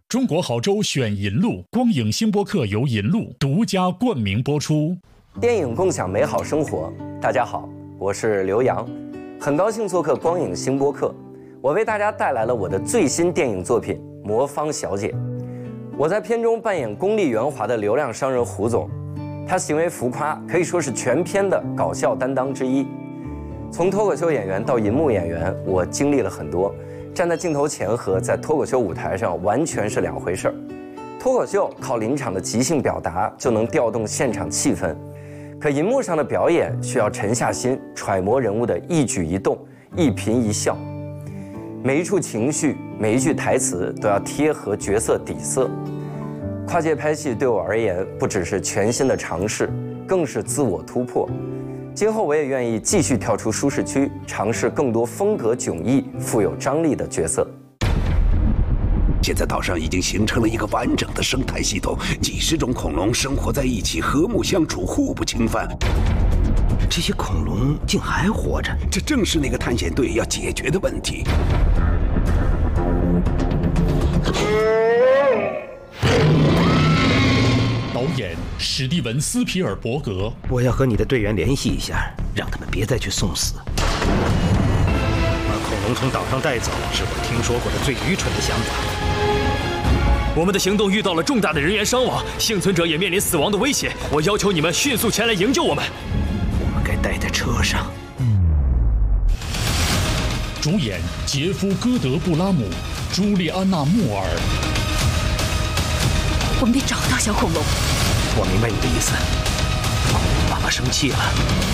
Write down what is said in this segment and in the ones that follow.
中国好州选银路，光影星播客由银路独家冠名播出。 电影共享美好生活，大家好，我是刘洋，很高兴做客光影星播客。我为大家带来了我的最新电影作品《魔方小姐》。我在片中扮演功利圆滑的流量商人胡总，他行为浮夸，可以说是全片的搞笑担当之一。从脱口秀演员到银幕演员，我经历了很多。站在镜头前和在脱口秀舞台上完全是两回事儿。脱口秀靠临场的即兴表达就能调动现场气氛，可银幕上的表演需要沉下心揣摩人物的一举一动、一颦一笑，每一处情绪、每一句台词都要贴合角色底色。跨界拍戏对我而言，不只是全新的尝试，更是自我突破。今后我也愿意继续跳出舒适区，尝试更多风格迥异、富有张力的角色。 现在岛上已经形成了一个完整的生态系统，几十种恐龙生活在一起，和睦相处，互不侵犯。 这些恐龙竟还活着， 这正是那个探险队要解决的问题。 导演史蒂文斯皮尔伯格， 我要和你的队员联系一下，让他们别再去送死。把恐龙从岛上带走，是我听说过的最愚蠢的想法。 我们的行动遇到了重大的人员伤亡，幸存者也面临死亡的威胁。我要求你们迅速前来营救我们。 我们该待在车上。 主演杰夫·戈德布拉姆、朱莉安娜·莫尔。 我们得找到小恐龙。 我明白你的意思。爸爸生气了。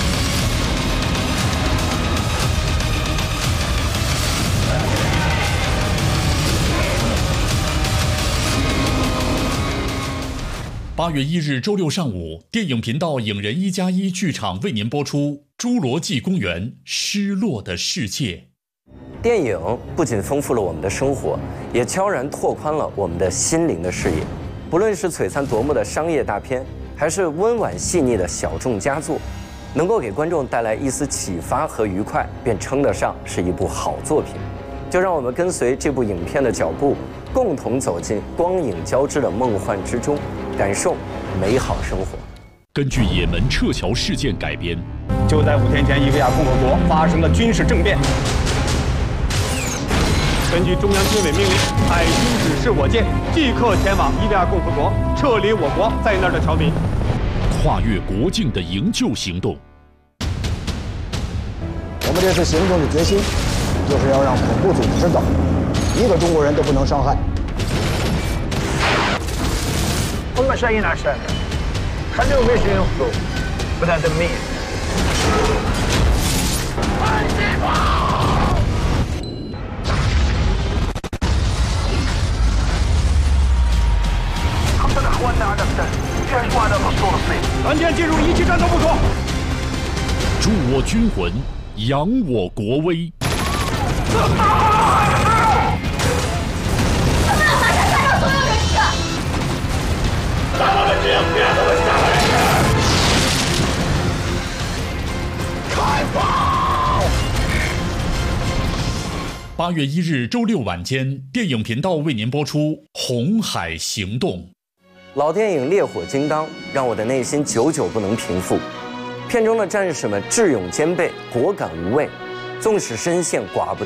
8月1日周六上午，电影频道影人1+1剧场为您播出《侏罗纪公园：失落的世界》。 电影不仅丰富了我们的生活，也悄然拓宽了我们的心灵的视野。不论是璀璨夺目的商业大片，还是温婉细腻的小众佳作，能够给观众带来一丝启发和愉快，便称得上是一部好作品。就让我们跟随这部影片的脚步，共同走进光影交织的梦幻之中，感受美好生活。 根据也门撤侨事件改编， 就在5天前，伊比亚共和国发生了军事政变。根据中央军委命令，海军指示我舰即刻前往伊比亚共和国，撤离我国在那儿的侨民。 跨越国境的营救行动。 我们这次行动的决心，就是要让恐怖组织知道，一个中国人都不能伤害。 هم شيء عشان خليهم ايش ينفذوا بدنا دمية خطر اخواننا على السد كشفوا على الاسطول الصيني 团建进入一级战斗部署。 助我军魂，扬我国威。8月1日周六晚间，电影频道为您播出《红海行动》。 老电影《烈火金刚》让我的内心久久不能平复。片中的战士们智勇兼备，果敢无畏，纵使身陷寡不